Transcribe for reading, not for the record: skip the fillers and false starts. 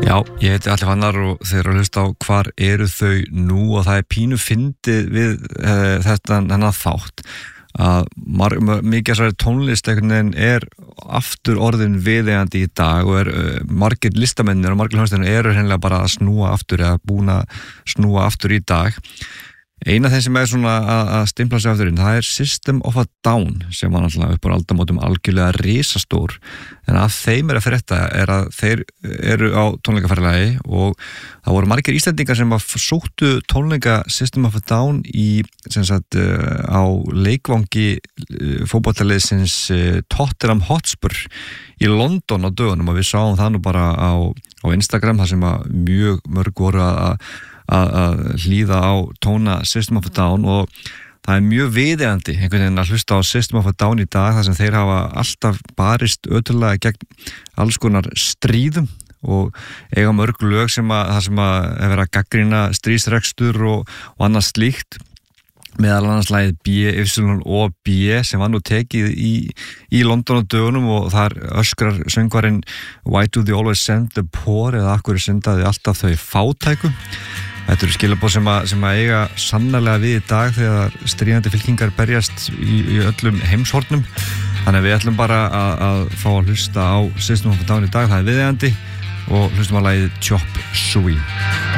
Já, ég heiti Atli Fannar og þeir eru að hlusta á hvar eru þau nú og það pínu fyndið við þennan þátt að mikið þessari tónlist einhvern veginn aftur orðin viðeigandi í dag og margir listamennir og margir hljómsveitir eru hreinlega bara að snúa aftur eða búin að snúa aftur í dag. Ein af þeim sem svona að stimpla sig aftur inn, það System of a Down sem var náttúrulega upp á aldamótum algjörlega risastór, en að þeim að frétta að þeir eru á tónleikaferðalagi og það voru margir Íslendingar sem sóttu tónleika System of a Down í á leikvangi fótboltaliðsins Tottenham Hotspur í London á dögunum og við sáum það nú bara á Instagram þar sem að mjög mörg voru að hlýða á tóna System of a Down og það mjög viðeigandi einhvern veginn að hlusta á System of a Down í dag þar sem þeir hafa alltaf barist ötullega gegn alls konar stríðum og eiga mörg lög sem að vera að gagnrýna stríðsrekstur og annað slíkt meðal annars lagið B-Y-O-B sem var nú tekið í London á dögunum og þar öskrar söngvarinn Why do they always send the poor eða akkur sendaði alltaf þau fátæku. Þetta eru skilaboð sem að eiga sannarlega við í dag þegar stríðandi fylkingar berjast í öllum heimshornum. Þannig að við ætlum bara að fá að hlusta á System of a Down í dag, það viðeigandi og hlustum á lagið Chop Suey.